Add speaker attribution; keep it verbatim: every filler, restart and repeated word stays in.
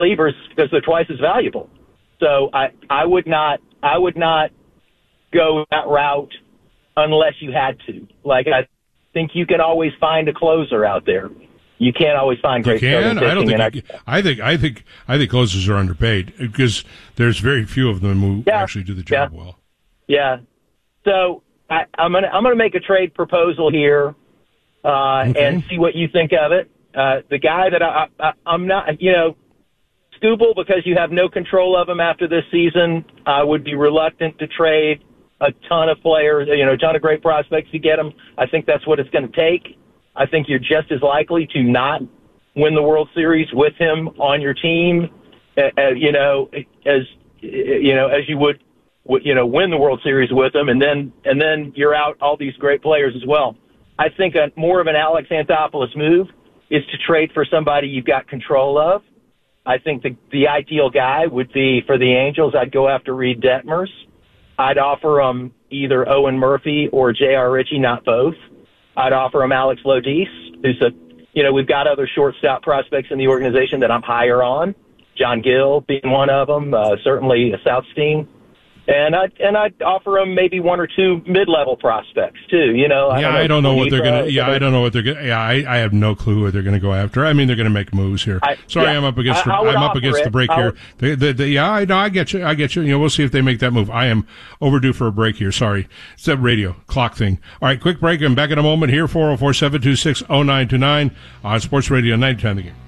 Speaker 1: relievers because they're twice as valuable. So I, I would not, I would not go that route unless you had to. Like, I think you can always find a closer out there. You can't always find great
Speaker 2: you can?
Speaker 1: pitching.
Speaker 2: I don't think. You,
Speaker 1: I,
Speaker 2: I think. I think. I think closers are underpaid because there's very few of them who
Speaker 1: yeah,
Speaker 2: actually do the job
Speaker 1: yeah,
Speaker 2: well.
Speaker 1: Yeah. So I, I'm gonna I'm gonna make a trade proposal here uh,
Speaker 2: okay.
Speaker 1: and see what you think of it. Uh, the guy that I, I I'm not, you know, Skubal, because you have no control of him after this season, I would be reluctant to trade a ton of players, you know, a ton of great prospects to get him. I think that's what it's going to take. I think you're just as likely to not win the World Series with him on your team, uh, you know, as you know, as you would, you know, win the World Series with him, and then and then you're out all these great players as well. I think a more of an Alex Anthopoulos move is to trade for somebody you've got control of. I think the the ideal guy would be for the Angels. I'd go after Reed Detmers. I'd offer him either Owen Murphy or J R. Ritchie, not both. I'd offer him Alex Lodis, who's a, you know, we've got other shortstop prospects in the organization that I'm higher on. John Gill being one of them, uh, certainly Southstein. And I'd, and I'd offer them maybe one or two mid-level prospects, too, you know.
Speaker 2: Yeah, I don't know, I don't know what they're going to, yeah, I don't know what they're going to, yeah, I, I have no clue what they're going to go after. I mean, they're going to make moves here. I, Sorry, yeah, I'm up against, I, I I'm up against
Speaker 1: it.
Speaker 2: the break
Speaker 1: I
Speaker 2: here. The, the, the, yeah, I know, I get you, I get you. You know, we'll see if they make that move. I am overdue for a break here, sorry. It's that radio clock thing. All right, quick break. I'm back in a moment here, four oh four, seven two six, oh nine two nine on Sports Radio ninety-nine The Game.